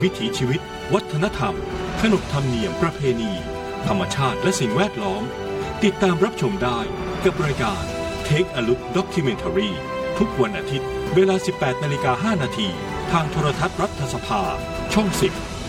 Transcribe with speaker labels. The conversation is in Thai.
Speaker 1: วิถีชีวิตวัฒนธรรมขนบธรรมเนียมประเพณีธรรมชาติและสิ่งแวดล้อมติดตามรับชมได้กับรายการ Take a Look Documentary ทุกวันอาทิตย์เวลา 18:05 น.ทางโทรทัศน์รัฐสภาช่อง 10